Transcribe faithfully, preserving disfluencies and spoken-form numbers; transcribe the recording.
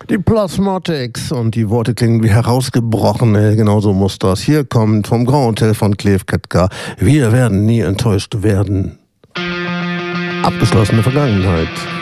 Die Plasmatics und die Worte klingen wie herausgebrochene, genauso muss das. Hier kommt vom Grand Hotel von Cleve Ketka. Wir werden nie enttäuscht werden. Abgeschlossene Vergangenheit.